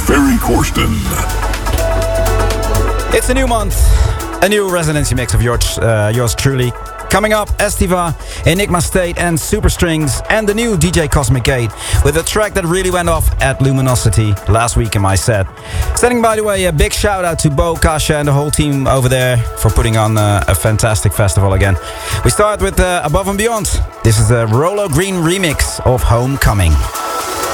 Ferry Corsten. It's a new month, a new residency mix of yours truly. Coming up, Estiva, Enigma State and Superstrings, and the new DJ Cosmic Gate with a track that really went off at Luminosity last week in my set. Sending, by the way, a big shout out to Bo, Kasha and the whole team over there for putting on a fantastic festival again. We start with Above and Beyond. This is a Rolo Green remix of Homecoming.